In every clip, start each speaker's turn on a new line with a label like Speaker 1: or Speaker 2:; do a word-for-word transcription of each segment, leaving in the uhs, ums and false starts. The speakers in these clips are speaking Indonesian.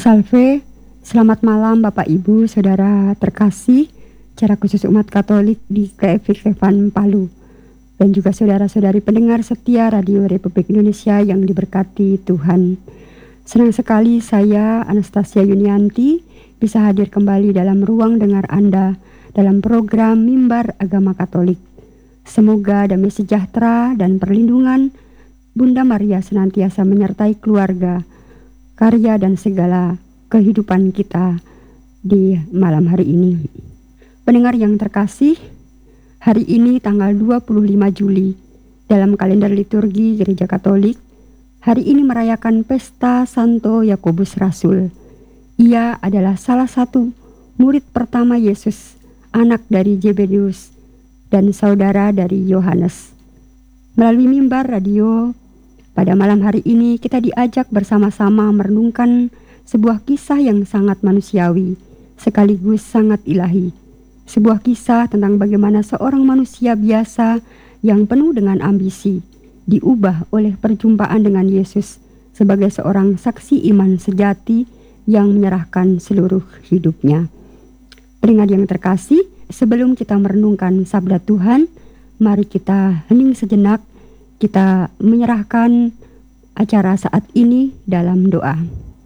Speaker 1: Salve, selamat malam Bapak Ibu, Saudara terkasih, secara khusus umat Katolik di K F I Kevan Palu, dan juga saudara-saudari pendengar setia Radio Republik Indonesia yang diberkati Tuhan. Senang sekali saya, Anastasia Yunianti, bisa hadir kembali dalam ruang dengar Anda dalam program Mimbar Agama Katolik. Semoga damai sejahtera dan perlindungan Bunda Maria senantiasa menyertai keluarga, karya dan segala kehidupan kita di malam hari ini. Pendengar yang terkasih, hari ini tanggal dua puluh lima Juli dalam kalender liturgi Gereja Katolik, hari ini merayakan pesta Santo Yakobus Rasul. Ia adalah salah satu murid pertama Yesus, anak dari Zebedeus dan saudara dari Yohanes. Melalui mimbar radio pada malam hari ini kita diajak bersama-sama merenungkan sebuah kisah yang sangat manusiawi, sekaligus sangat ilahi. Sebuah kisah tentang bagaimana seorang manusia biasa yang penuh dengan ambisi diubah oleh perjumpaan dengan Yesus sebagai seorang saksi iman sejati yang menyerahkan seluruh hidupnya. Pendengar yang terkasih, sebelum kita merenungkan sabda Tuhan, mari kita hening sejenak. Kita menyerahkan acara saat ini dalam doa.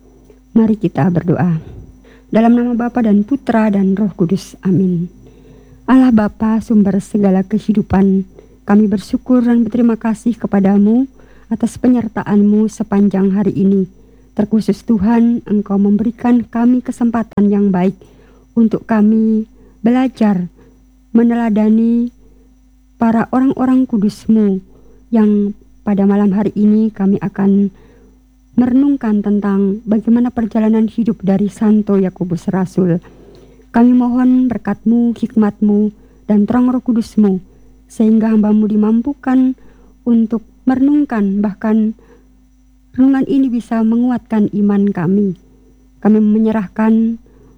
Speaker 1: Mari kita berdoa. Dalam nama Bapa dan Putra dan Roh Kudus. Amin. Allah Bapa, sumber segala kehidupan, kami bersyukur dan berterima kasih kepadamu atas penyertaan-Mu sepanjang hari ini. Terkhusus Tuhan, Engkau memberikan kami kesempatan yang baik untuk kami belajar meneladani para orang-orang kudus-Mu, yang pada malam hari ini kami akan merenungkan tentang bagaimana perjalanan hidup dari Santo Yakobus Rasul. Kami mohon berkat-Mu, hikmat-Mu, dan terang Roh Kudus-Mu, sehingga hamba-Mu dimampukan untuk merenungkan, bahkan renungan ini bisa menguatkan iman kami. Kami menyerahkan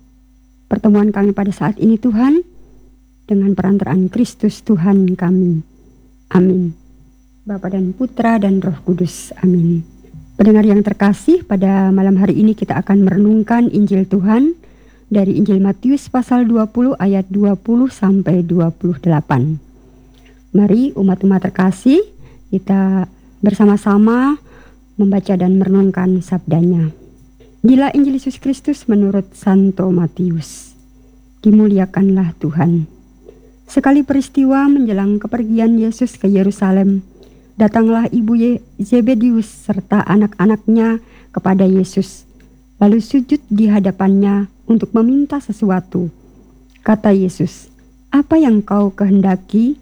Speaker 1: pertemuan kami pada saat ini Tuhan, dengan perantaraan Kristus Tuhan kami. Amin. Bapa dan Putra dan Roh Kudus. Amin. Pendengar yang terkasih, pada malam hari ini kita akan merenungkan Injil Tuhan dari Injil Matius pasal dua puluh ayat dua puluh sampai dua puluh delapan. Mari umat-umat terkasih, kita bersama-sama membaca dan merenungkan sabdanya. Inilah Injil Yesus Kristus menurut Santo Matius. Dimuliakanlah Tuhan. Sekali peristiwa menjelang kepergian Yesus ke Yerusalem, datanglah ibu Zebedeus serta anak-anaknya kepada Yesus, lalu sujud di hadapannya untuk meminta sesuatu. Kata Yesus, "Apa yang kau kehendaki?"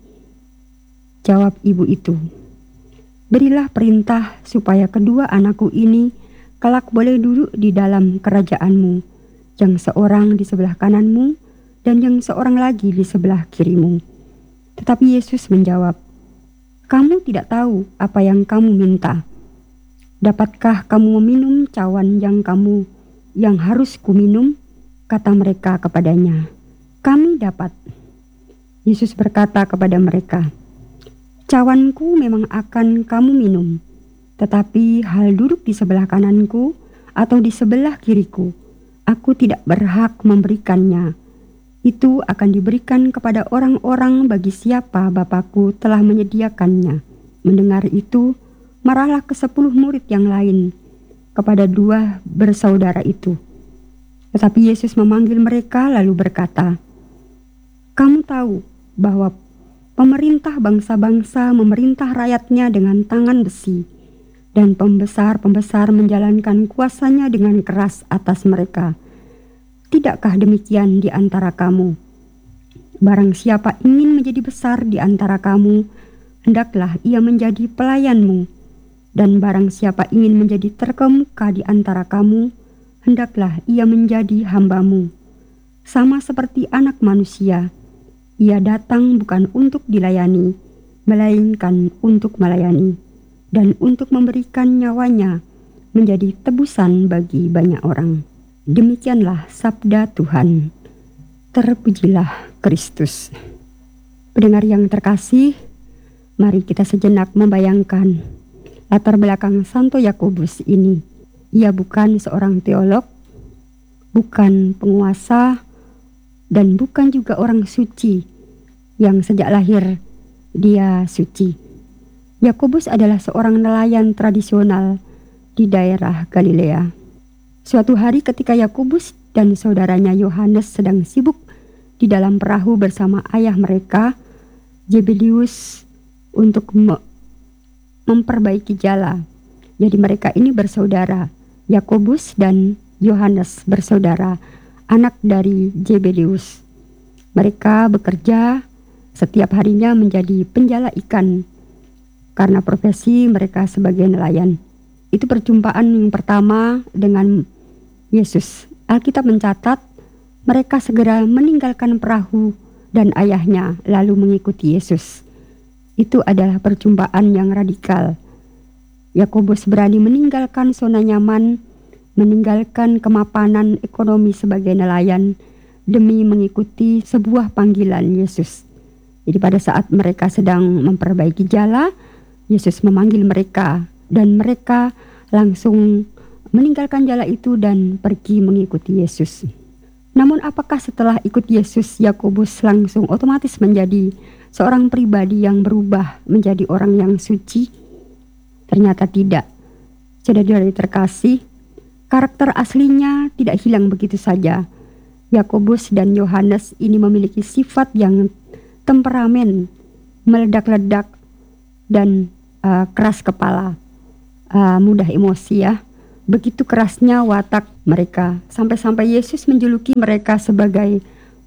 Speaker 1: Jawab ibu itu, "Berilah perintah supaya kedua anakku ini kelak boleh duduk di dalam kerajaanmu, yang seorang di sebelah kananmu dan yang seorang lagi di sebelah kirimu." Tetapi Yesus menjawab, "Kamu tidak tahu apa yang kamu minta. Dapatkah kamu meminum cawan yang kamu yang harus kuminum?" Kata mereka kepadanya, "Kami dapat." Yesus berkata kepada mereka, "Cawanku memang akan kamu minum, tetapi hal duduk di sebelah kananku atau di sebelah kiriku, aku tidak berhak memberikannya. Itu akan diberikan kepada orang-orang bagi siapa Bapakku telah menyediakannya." Mendengar itu, marahlah ke sepuluh murid yang lain kepada dua bersaudara itu. Tetapi Yesus memanggil mereka lalu berkata, "Kamu tahu bahwa pemerintah bangsa-bangsa memerintah rakyatnya dengan tangan besi, dan pembesar-pembesar menjalankan kuasanya dengan keras atas mereka. Tidakkah demikian di antara kamu? Barang siapa ingin menjadi besar di antara kamu, hendaklah ia menjadi pelayanmu. Dan barang siapa ingin menjadi terkemuka di antara kamu, hendaklah ia menjadi hambamu. Sama seperti Anak Manusia, ia datang bukan untuk dilayani, melainkan untuk melayani, dan untuk memberikan nyawanya menjadi tebusan bagi banyak orang." Demikianlah sabda Tuhan. Terpujilah Kristus. Pendengar yang terkasih, mari kita sejenak membayangkan latar belakang Santo Yakobus ini. Ia bukan seorang teolog, bukan penguasa, dan bukan juga orang suci yang sejak lahir dia suci. Yakobus adalah seorang nelayan tradisional di daerah Galilea. Suatu hari ketika Yakobus dan saudaranya Yohanes sedang sibuk di dalam perahu bersama ayah mereka, Zebedius, untuk me- memperbaiki jala. Jadi mereka ini bersaudara. Yakobus dan Yohanes bersaudara, anak dari Zebedius. Mereka bekerja setiap harinya menjadi penjala ikan karena profesi mereka sebagai nelayan. Itu perjumpaan yang pertama dengan Yesus. Alkitab mencatat mereka segera meninggalkan perahu dan ayahnya lalu mengikuti Yesus. Itu adalah perjumpaan yang radikal. Yakobus berani meninggalkan zona nyaman, meninggalkan kemapanan ekonomi sebagai nelayan demi mengikuti sebuah panggilan Yesus. Jadi pada saat mereka sedang memperbaiki jala, Yesus memanggil mereka dan mereka langsung meninggalkan jala itu dan pergi mengikuti Yesus. Namun apakah setelah ikut Yesus, Yakobus langsung otomatis menjadi seorang pribadi yang berubah menjadi orang yang suci? Ternyata tidak. Saudara-saudari terkasih, karakter aslinya tidak hilang begitu saja. Yakobus dan Yohanes ini memiliki sifat yang temperamen, meledak-ledak, dan uh, keras kepala, uh, mudah emosi ya. Begitu kerasnya watak mereka, sampai-sampai Yesus menjuluki mereka sebagai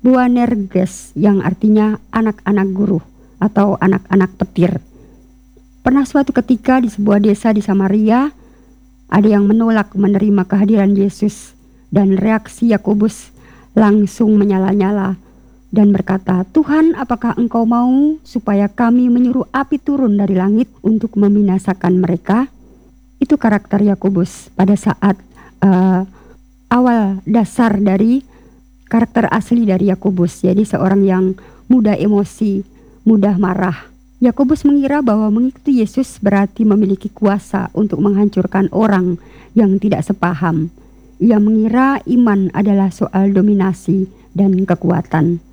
Speaker 1: Boanerges, yang artinya anak-anak guru atau anak-anak petir. Pernah suatu ketika di sebuah desa di Samaria, ada yang menolak menerima kehadiran Yesus, dan reaksi Yakobus langsung menyala-nyala dan berkata, "Tuhan, apakah engkau mau supaya kami menyuruh api turun dari langit untuk membinasakan mereka?" Itu karakter Yakobus pada saat uh, awal dasar dari karakter asli dari Yakobus. Jadi seorang yang mudah emosi, mudah marah. Yakobus mengira bahwa mengikuti Yesus berarti memiliki kuasa untuk menghancurkan orang yang tidak sepaham. Ia mengira iman adalah soal dominasi dan kekuatan.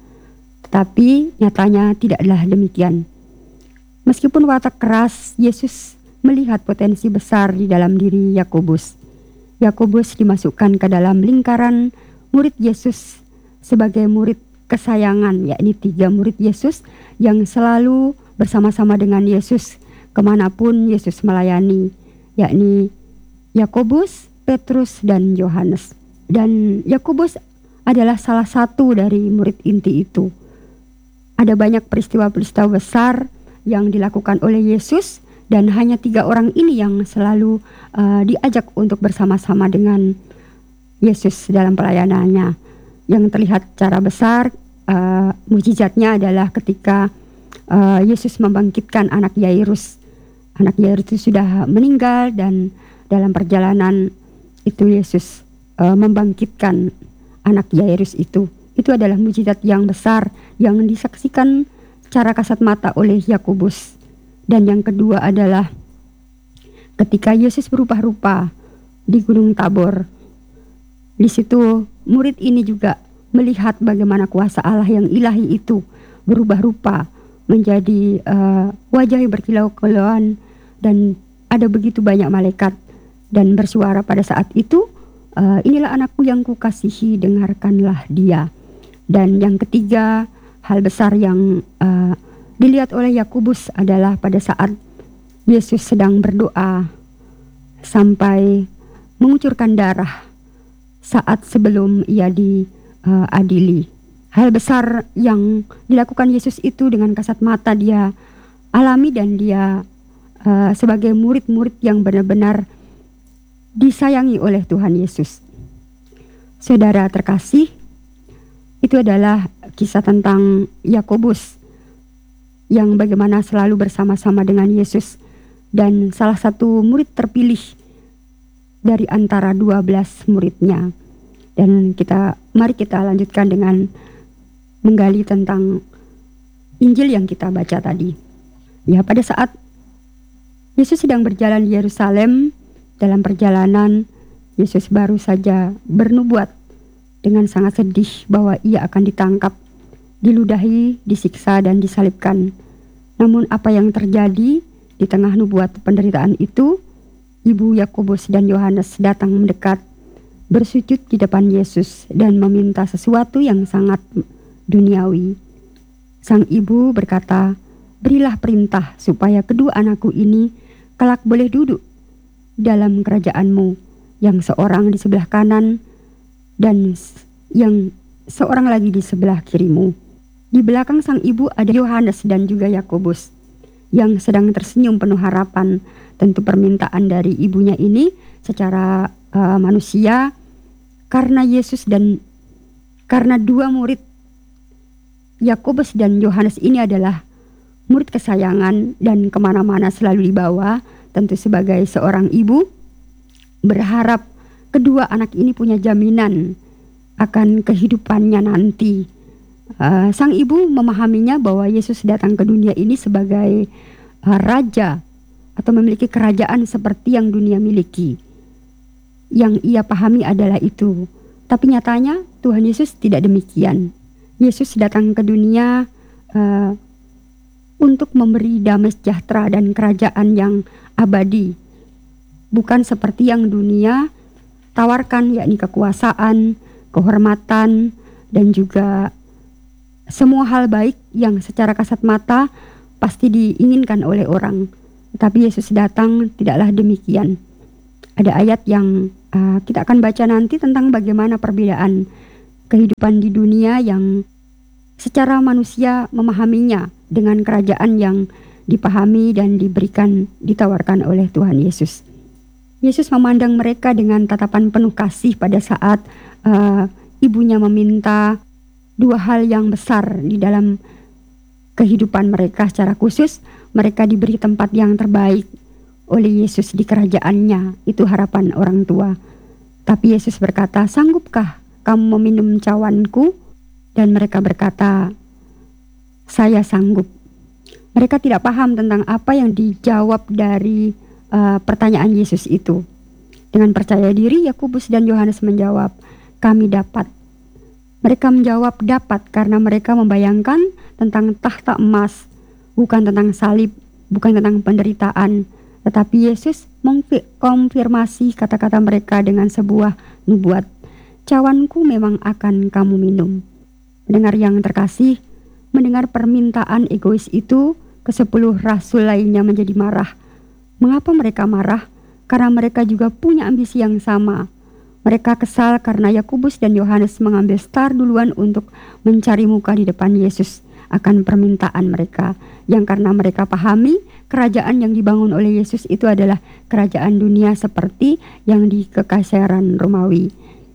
Speaker 1: Tetapi nyatanya tidaklah demikian. Meskipun watak keras, Yesus melihat potensi besar di dalam diri Yakobus. Yakobus dimasukkan ke dalam lingkaran murid Yesus sebagai murid kesayangan, yakni tiga murid Yesus yang selalu bersama-sama dengan Yesus kemanapun Yesus melayani, yakni Yakobus, Petrus, dan Yohanes. Dan Yakobus adalah salah satu dari murid inti itu. Ada banyak peristiwa-peristiwa besar yang dilakukan oleh Yesus, dan hanya tiga orang ini yang selalu uh, diajak untuk bersama-sama dengan Yesus dalam pelayanannya. Yang terlihat secara besar uh, mukjizatnya adalah ketika Uh, Yesus membangkitkan anak Yairus. Anak Yairus itu sudah meninggal, dan dalam perjalanan itu Yesus uh, membangkitkan anak Yairus itu. Itu adalah mukjizat yang besar yang disaksikan secara kasat mata oleh Yakobus. Dan yang kedua adalah ketika Yesus berubah rupa di Gunung Tabor. Di situ murid ini juga melihat bagaimana kuasa Allah yang ilahi itu berubah rupa menjadi uh, wajah yang berkilau-kilauan, dan ada begitu banyak malaikat dan bersuara pada saat itu, uh, inilah anakku yang kukasihi, dengarkanlah dia. Dan yang ketiga, hal besar yang uh, dilihat oleh Yakobus adalah pada saat Yesus sedang berdoa sampai mengucurkan darah saat sebelum ia diadili. Hal besar yang dilakukan Yesus itu dengan kasat mata dia alami, dan dia uh, sebagai murid-murid yang benar-benar disayangi oleh Tuhan Yesus. Saudara terkasih, itu adalah kisah tentang Yakobus yang bagaimana selalu bersama-sama dengan Yesus, dan salah satu murid terpilih dari antara dua belas muridnya. Dan kita mari kita lanjutkan dengan menggali tentang Injil yang kita baca tadi. Ya, pada saat Yesus sedang berjalan di Yerusalem, dalam perjalanan Yesus baru saja bernubuat dengan sangat sedih bahwa ia akan ditangkap, diludahi, disiksa, dan disalibkan. Namun apa yang terjadi di tengah nubuat penderitaan itu? Ibu Yakobus dan Yohanes datang mendekat, bersujud di depan Yesus dan meminta sesuatu yang sangat duniawi. Sang ibu berkata, "Berilah perintah supaya kedua anakku ini kelak boleh duduk dalam kerajaan-Mu, yang seorang di sebelah kanan dan yang seorang lagi di sebelah kiri-Mu." Di belakang sang ibu ada Yohanes dan juga Yakobus yang sedang tersenyum penuh harapan. Tentu permintaan dari ibunya ini secara uh, manusia, karena Yesus dan karena dua murid Yakobus dan Yohanes ini adalah murid kesayangan dan kemana-mana selalu dibawa. Tentu sebagai seorang ibu berharap kedua anak ini punya jaminan akan kehidupannya nanti. Uh, sang ibu memahaminya bahwa Yesus datang ke dunia ini sebagai uh, raja atau memiliki kerajaan seperti yang dunia miliki. Yang ia pahami adalah itu. Tapi nyatanya Tuhan Yesus tidak demikian. Yesus datang ke dunia uh, untuk memberi damai sejahtera dan kerajaan yang abadi. Bukan seperti yang dunia tawarkan, yakni kekuasaan, kehormatan, dan juga semua hal baik yang secara kasat mata pasti diinginkan oleh orang. Tetapi Yesus datang tidaklah demikian. Ada ayat yang uh, kita akan baca nanti tentang bagaimana perbedaan kehidupan di dunia yang secara manusia memahaminya dengan kerajaan yang dipahami dan diberikan, ditawarkan oleh Tuhan Yesus. Yesus memandang mereka dengan tatapan penuh kasih pada saat uh, ibunya meminta dua hal yang besar di dalam kehidupan mereka. Secara khusus mereka diberi tempat yang terbaik oleh Yesus di kerajaannya. Itu harapan orang tua. Tapi Yesus berkata, "Sanggupkah kamu meminum cawanku?" Dan mereka berkata, "Saya sanggup." Mereka tidak paham tentang apa yang dijawab dari uh, pertanyaan Yesus itu. Dengan percaya diri, Yakobus dan Yohanes menjawab, "Kami dapat." Mereka menjawab dapat karena mereka membayangkan tentang tahta emas, bukan tentang salib, bukan tentang penderitaan. Tetapi Yesus mengkonfirmasi kata-kata mereka dengan sebuah nubuat. "Cawanku memang akan kamu minum." Pendengar yang terkasih, mendengar permintaan egois itu, kesepuluh rasul lainnya menjadi marah. Mengapa mereka marah? Karena mereka juga punya ambisi yang sama. Mereka kesal karena Yakobus dan Yohanes mengambil star duluan untuk mencari muka di depan Yesus akan permintaan mereka, yang karena mereka pahami kerajaan yang dibangun oleh Yesus itu adalah kerajaan dunia seperti yang di Kekaisaran Romawi.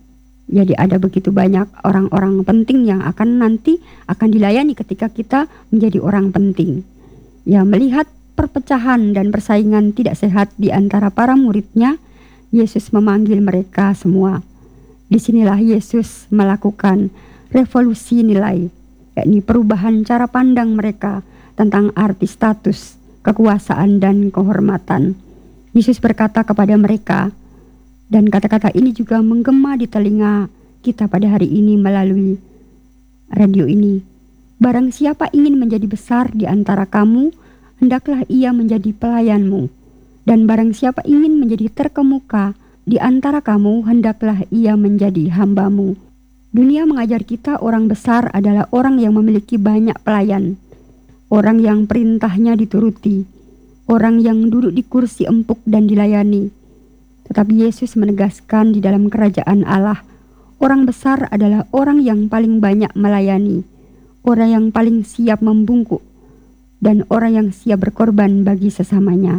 Speaker 1: Jadi ada begitu banyak orang-orang penting yang akan nanti akan dilayani ketika kita menjadi orang penting. Ya, melihat perpecahan dan persaingan tidak sehat di antara para muridnya, Yesus memanggil mereka semua. Disinilah Yesus melakukan revolusi nilai, yakni perubahan cara pandang mereka tentang arti status, kekuasaan, dan kehormatan. Yesus berkata kepada mereka, dan kata-kata ini juga menggema di telinga kita pada hari ini melalui radio ini. "Barang siapa ingin menjadi besar di antara kamu, hendaklah ia menjadi pelayanmu. Dan barang siapa ingin menjadi terkemuka di antara kamu, hendaklah ia menjadi hambamu." Dunia mengajar kita orang besar adalah orang yang memiliki banyak pelayan, orang yang perintahnya dituruti, orang yang duduk di kursi empuk dan dilayani. Tetapi Yesus menegaskan di dalam kerajaan Allah, orang besar adalah orang yang paling banyak melayani, orang yang paling siap membungkuk, dan orang yang siap berkorban bagi sesamanya.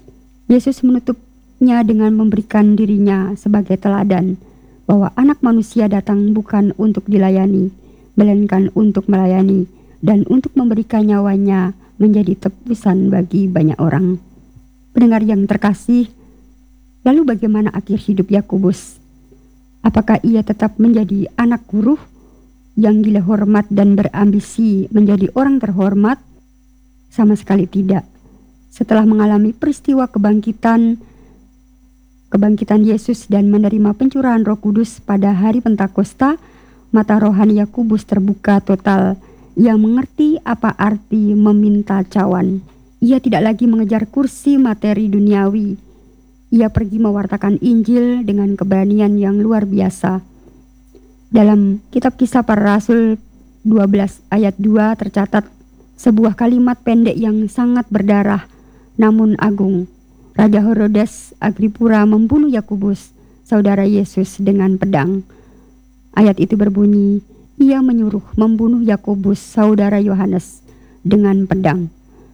Speaker 1: Yesus menutupnya dengan memberikan dirinya sebagai teladan, bahwa anak manusia datang bukan untuk dilayani, melainkan untuk melayani, dan untuk memberikan nyawanya menjadi tebusan bagi banyak orang. Pendengar yang terkasih, lalu bagaimana akhir hidup Yakobus? Apakah ia tetap menjadi anak guru yang gila hormat dan berambisi menjadi orang terhormat? Sama sekali tidak. Setelah mengalami peristiwa kebangkitan kebangkitan Yesus dan menerima pencurahan Roh Kudus pada hari Pentakosta, mata rohani Yakobus terbuka total. Ia mengerti apa arti meminta cawan. Ia tidak lagi mengejar kursi materi duniawi. Ia pergi mewartakan Injil dengan keberanian yang luar biasa. Dalam kitab Kisah Para Rasul dua belas ayat dua tercatat sebuah kalimat pendek yang sangat berdarah namun agung. Raja Herodes Agripura membunuh Yakobus, saudara Yesus, dengan pedang. Ayat itu berbunyi, ia menyuruh membunuh Yakobus, saudara Yohanes, dengan pedang.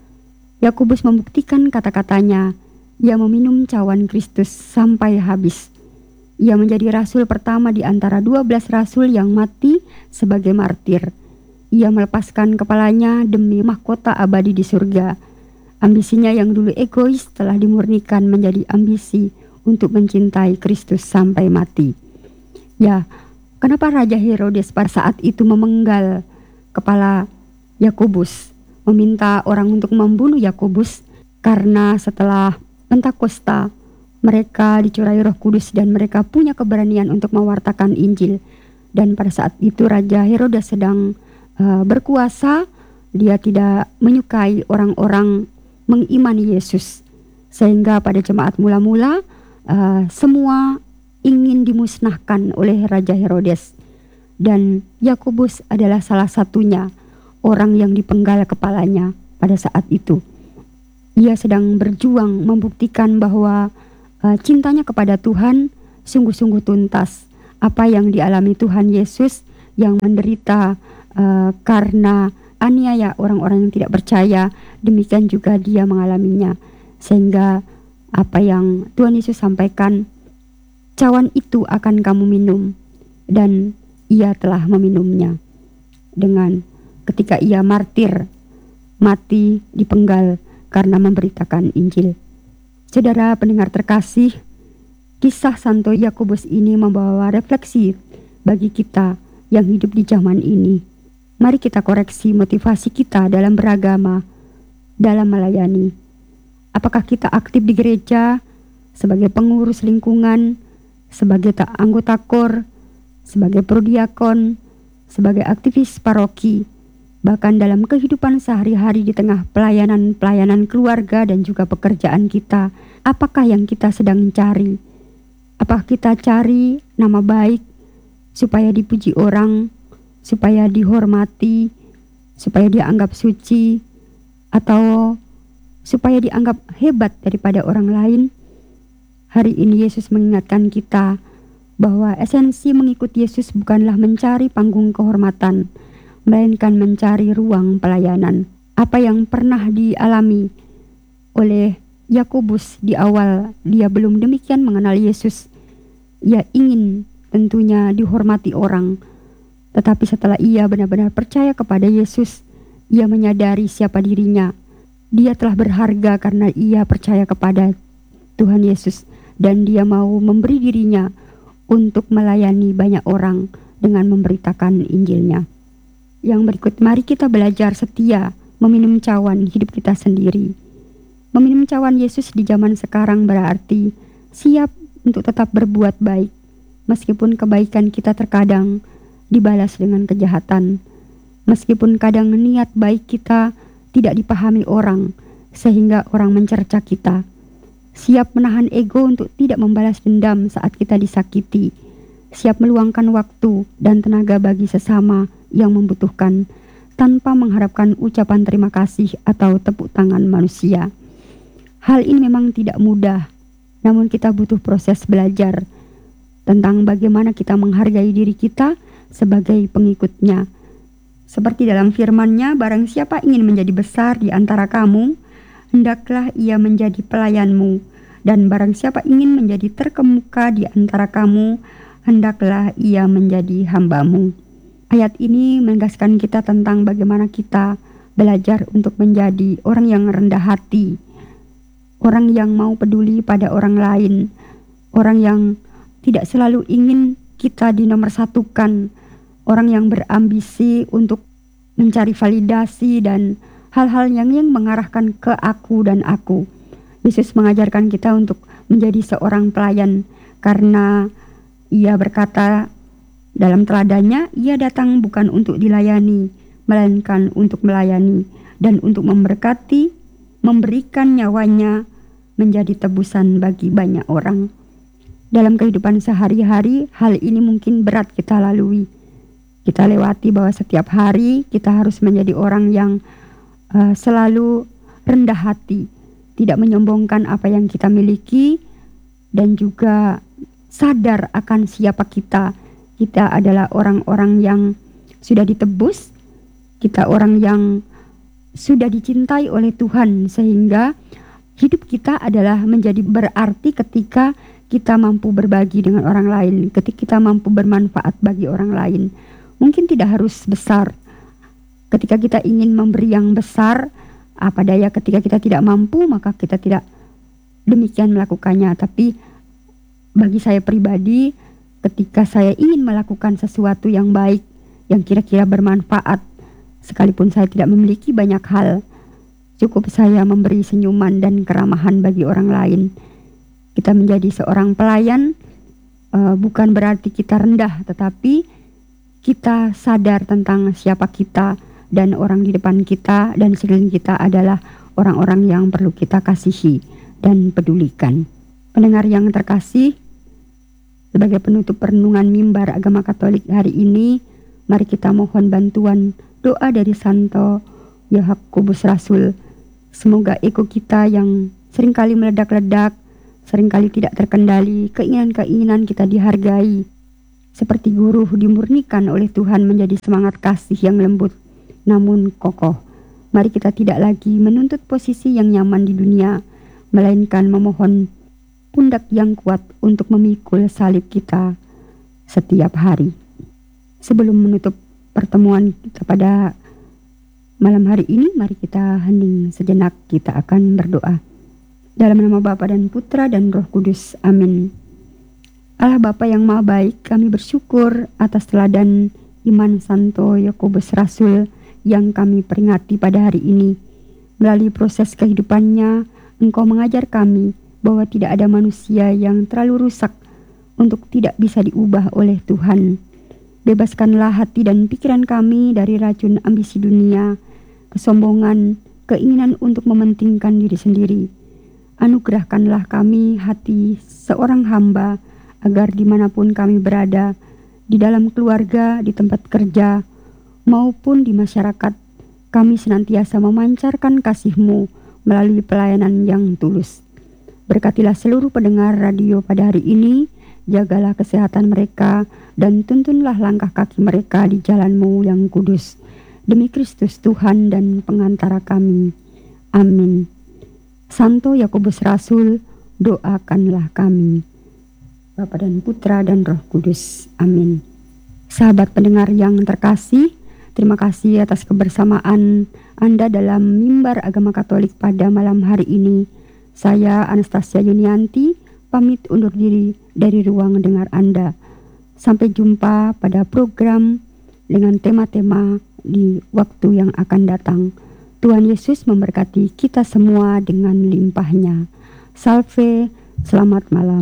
Speaker 1: Yakobus membuktikan kata-katanya. Ia meminum cawan Kristus sampai habis. Ia menjadi rasul pertama di antara dua belas rasul yang mati sebagai martir. Ia melepaskan kepalanya demi mahkota abadi di surga. Ambisinya yang dulu egois telah dimurnikan menjadi ambisi untuk mencintai Kristus sampai mati. Ya, kenapa Raja Herodes pada saat itu memenggal kepala Yakobus, meminta orang untuk membunuh Yakobus? Karena setelah Pentakosta, mereka dicurai Roh Kudus dan mereka punya keberanian untuk mewartakan Injil. Dan pada saat itu Raja Herodes sedang uh, berkuasa, dia tidak menyukai orang-orang mengimani Yesus, sehingga pada jemaat mula-mula uh, semua ingin dimusnahkan oleh Raja Herodes, dan Yakobus adalah salah satunya orang yang dipenggal kepalanya pada saat itu. Ia sedang berjuang membuktikan bahwa uh, cintanya kepada Tuhan sungguh-sungguh tuntas. Apa yang dialami Tuhan Yesus yang menderita uh, karena aniaya orang-orang yang tidak percaya, demikian juga dia mengalaminya. Sehingga apa yang Tuhan Yesus sampaikan, cawan itu akan kamu minum, dan ia telah meminumnya. Dengan ketika ia martir, mati dipenggal karena memberitakan Injil. Saudara pendengar terkasih, kisah Santo Yakobus ini membawa refleksi bagi kita yang hidup di zaman ini. Mari kita koreksi motivasi kita dalam beragama, dalam melayani. Apakah kita aktif di gereja sebagai pengurus lingkungan, sebagai anggota kor, sebagai prodiakon, sebagai aktivis paroki, bahkan dalam kehidupan sehari-hari di tengah pelayanan-pelayanan keluarga dan juga pekerjaan kita? Apakah yang kita sedang cari? Apakah kita cari nama baik supaya dipuji orang, supaya dihormati, supaya dianggap suci, atau supaya dianggap hebat daripada orang lain? Hari ini Yesus mengingatkan kita bahwa esensi mengikut Yesus bukanlah mencari panggung kehormatan, melainkan mencari ruang pelayanan. Apa yang pernah dialami oleh Yakobus di awal, dia belum demikian mengenal Yesus. Ia ingin tentunya dihormati orang, tetapi setelah ia benar-benar percaya kepada Yesus, ia menyadari siapa dirinya. Dia telah berharga karena ia percaya kepada Tuhan Yesus, dan dia mau memberi dirinya untuk melayani banyak orang dengan memberitakan Injilnya. Yang berikut, mari kita belajar setia meminum cawan hidup kita sendiri. Meminum cawan Yesus di zaman sekarang berarti siap untuk tetap berbuat baik, meskipun kebaikan kita terkadang dibalas dengan kejahatan, meskipun kadang niat baik kita tidak dipahami orang, sehingga orang mencerca kita. Siap menahan ego untuk tidak membalas dendam saat kita disakiti, siap meluangkan waktu dan tenaga bagi sesama yang membutuhkan, tanpa mengharapkan ucapan terima kasih atau tepuk tangan manusia. Hal ini memang tidak mudah, namun kita butuh proses belajar tentang bagaimana kita menghargai diri kita sebagai pengikutnya. Seperti dalam firman-Nya, barang siapa ingin menjadi besar di antara kamu, hendaklah ia menjadi pelayanmu, dan barang siapa ingin menjadi terkemuka di antara kamu, hendaklah ia menjadi hambamu. Ayat ini menegaskan kita tentang bagaimana kita belajar untuk menjadi orang yang rendah hati, orang yang mau peduli pada orang lain, orang yang tidak selalu ingin kita dinomorsatukan, orang yang berambisi untuk mencari validasi dan hal-hal yang, yang mengarahkan ke aku dan aku. Yesus mengajarkan kita untuk menjadi seorang pelayan, karena ia berkata dalam teladannya, ia datang bukan untuk dilayani, melainkan untuk melayani dan untuk memberkati, memberikan nyawanya menjadi tebusan bagi banyak orang. Dalam kehidupan sehari-hari, hal ini mungkin berat kita lalui. Kita lewati bahwa setiap hari kita harus menjadi orang yang uh, selalu rendah hati, tidak menyombongkan apa yang kita miliki, dan juga sadar akan siapa kita. Kita adalah orang-orang yang sudah ditebus, kita orang yang sudah dicintai oleh Tuhan, sehingga hidup kita adalah menjadi berarti ketika kita mampu berbagi dengan orang lain, ketika kita mampu bermanfaat bagi orang lain. Mungkin tidak harus besar. Ketika kita ingin memberi yang besar, apa daya ketika kita tidak mampu, maka kita tidak demikian melakukannya. Tapi bagi saya pribadi, ketika saya ingin melakukan sesuatu yang baik, yang kira-kira bermanfaat, sekalipun saya tidak memiliki banyak hal, cukup saya memberi senyuman dan keramahan bagi orang lain. Kita menjadi seorang pelayan, uh, bukan berarti kita rendah, tetapi kita sadar tentang siapa kita, dan orang di depan kita dan sekeliling kita adalah orang-orang yang perlu kita kasihi dan pedulikan. Pendengar yang terkasih, sebagai penutup renungan mimbar agama Katolik hari ini, mari kita mohon bantuan doa dari Santo Yakobus Rasul. Semoga ego kita yang seringkali meledak-ledak, seringkali tidak terkendali, keinginan-keinginan kita dihargai, seperti guru dimurnikan oleh Tuhan menjadi semangat kasih yang lembut namun kokoh. Mari kita tidak lagi menuntut posisi yang nyaman di dunia, melainkan memohon pundak yang kuat untuk memikul salib kita setiap hari. Sebelum menutup pertemuan kita pada malam hari ini, mari kita hening sejenak, kita akan berdoa. Dalam nama Bapa dan Putra dan Roh Kudus, amin. Allah Bapa yang Maha Baik, kami bersyukur atas teladan iman Santo Yakobus Rasul yang kami peringati pada hari ini. Melalui proses kehidupannya, Engkau mengajar kami bahwa tidak ada manusia yang terlalu rusak untuk tidak bisa diubah oleh Tuhan. Bebaskanlah hati dan pikiran kami dari racun ambisi dunia, kesombongan, keinginan untuk mementingkan diri sendiri. Anugerahkanlah kami hati seorang hamba, agar dimanapun kami berada, di dalam keluarga, di tempat kerja, maupun di masyarakat, kami senantiasa memancarkan kasih-Mu melalui pelayanan yang tulus. Berkatilah seluruh pendengar radio pada hari ini, jagalah kesehatan mereka, dan tuntunlah langkah kaki mereka di jalan-Mu yang kudus. Demi Kristus Tuhan dan pengantara kami. Amin. Santo Yakobus Rasul, doakanlah kami. Bapa dan Putra dan Roh Kudus. Amin. Sahabat pendengar yang terkasih, terima kasih atas kebersamaan Anda dalam mimbar agama Katolik pada malam hari ini. Saya Anastasia Yunianti, pamit undur diri dari ruang dengar Anda. Sampai jumpa pada program dengan tema-tema di waktu yang akan datang. Tuhan Yesus memberkati kita semua dengan limpahnya. Salve, selamat malam.